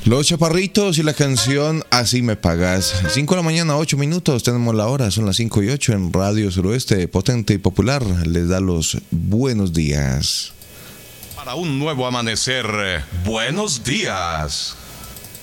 Los Chaparritos y la canción Así me pagas. 5 de la mañana, 8 minutos. Tenemos la hora, son las 5 y 8 en Radio Suroeste, potente y popular. Les da los buenos días. Para un nuevo amanecer, buenos días.